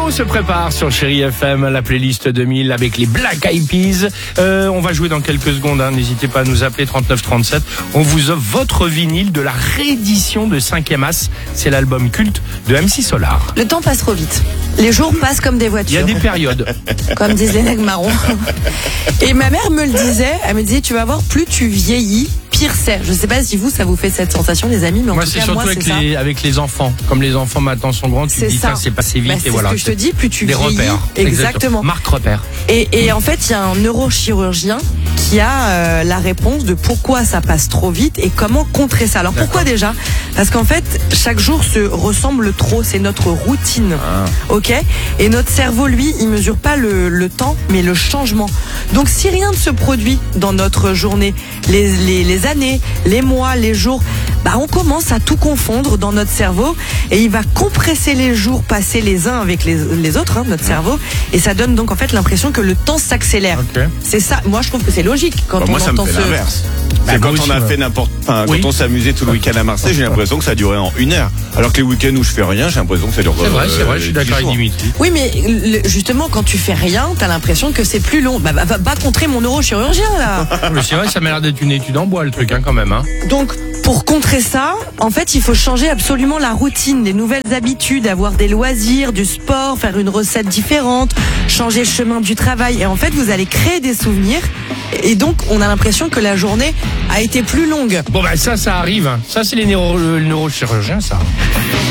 On se prépare sur Chérie FM, la playlist 2000 avec les Black Eyed Peas. On va jouer dans quelques secondes, n'hésitez pas à nous appeler 3937. On vous offre votre vinyle de la réédition de 5e As. C'est l'album culte de MC Solar. Le temps passe trop vite. Les jours passent comme des voitures. Il y a des périodes. Comme disent les nègres marrons. Et ma mère me le disait, elle me disait, tu vas voir, plus tu vieillis, pire c'est. Je sais pas si vous, ça vous fait cette sensation, les amis, mais en Moi, tout c'est cas, surtout moi, c'est avec les enfants. Comme les enfants maintenant sont grands, tu te dis, c'est passé vite, et voilà. C'est ce que je te dis, plus tu des vieillis. repères. Exactement. Marque repère. Et en fait, il y a un neurochirurgien qui a la réponse de pourquoi ça passe trop vite et comment contrer ça. Alors pourquoi déjà ? Parce qu'en fait, chaque jour se ressemble trop, c'est notre routine. Ok ? Et notre cerveau, lui, il mesure pas le temps, mais le changement. Donc si rien ne se produit dans notre journée, les années, les mois, les jours, on commence à tout confondre dans notre cerveau et il va compresser les jours passés les uns avec les autres, notre cerveau, et ça donne donc en fait l'impression que le temps s'accélère. Okay. C'est ça. Moi, je trouve que c'est logique quand on moi, ça me entend fait l'inverse. C'est quand on a fait quand on s'amusait tout le week-end à Marseille, j'ai l'impression que ça durait en 1 heure. Alors que les week-ends où je fais rien, j'ai l'impression que ça dure. C'est vrai, je suis d'accord avec Dimitri. Oui, mais justement, quand tu fais rien, t'as l'impression que c'est plus long. Va contrer mon neurochirurgien là. Mais c'est vrai, ça m'a l'air d'être une étude en bois le truc, quand même. Donc, pour contrer ça, en fait, il faut changer absolument la routine, des nouvelles habitudes, avoir des loisirs, du sport, faire une recette différente, changer le chemin du travail. Et en fait, vous allez créer des souvenirs. Et donc, on a l'impression que la journée a été plus longue. Bon, ça arrive. Ça, c'est les neurochirurgiens, ça.